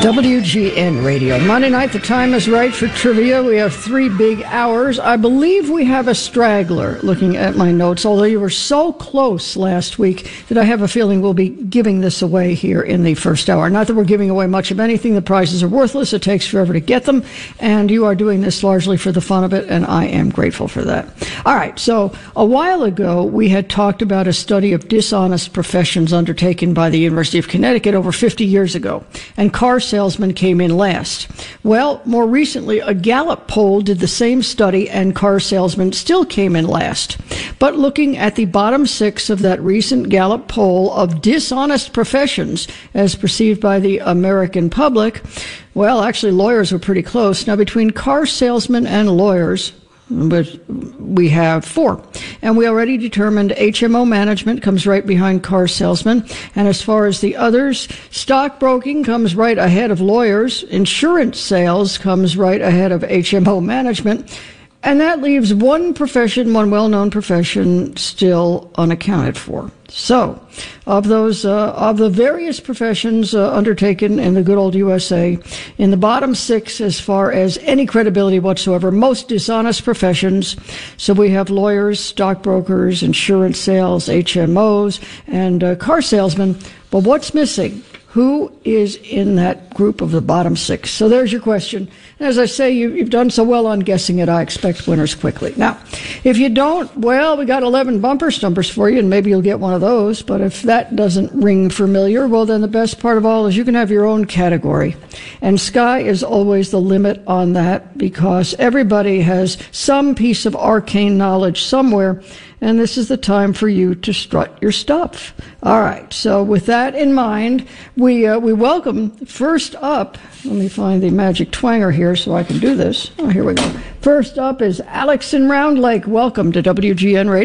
WGN Radio. Monday night, the time is right for trivia. We have 3 big hours. I believe we have a straggler, looking at my notes, although you were so close last week that I have a feeling we'll be giving this away here in the first hour. Not that we're giving away much of anything. The prizes are worthless. It takes forever to get them, and you are doing this largely for the fun of it, and I am grateful for that. All right, so a while ago, we had talked about a study of dishonest professions undertaken by the University of Connecticut over 50 years ago, and car salesman came in last. Well, more recently, a Gallup poll did the same study, and car salesman still came in last. But looking at the bottom 6 of that recent Gallup poll of dishonest professions as perceived by the American public, well, actually, lawyers were pretty close. Now, between car salesmen and lawyers, but we have 4. And we already determined HMO management comes right behind car salesman. And as far as the others, stockbroking comes right ahead of lawyers. Insurance sales comes right ahead of HMO management. And that leaves one profession, one well-known profession, still unaccounted for. So, of those, of the various professions undertaken in the good old USA, in the bottom 6, as far as any credibility whatsoever, most dishonest professions. So we have lawyers, stockbrokers, insurance sales, HMOs, and car salesmen. But what's missing? Who is in that group of the bottom 6? So there's your question. And as I say, you've done so well on guessing it, I expect winners quickly. Now, if you don't, well, we got 11 bumper stumpers for you, and maybe you'll get one of those. But if that doesn't ring familiar, well, then the best part of all is you can have your own category. And sky is always the limit on that, because everybody has some piece of arcane knowledge somewhere, and this is the time for you to strut your stuff. All right, so with that in mind, we welcome, first up, let me find the magic twanger here so I can do this. Oh, here we go. First up is Alex in Round Lake. Welcome to WGN Radio.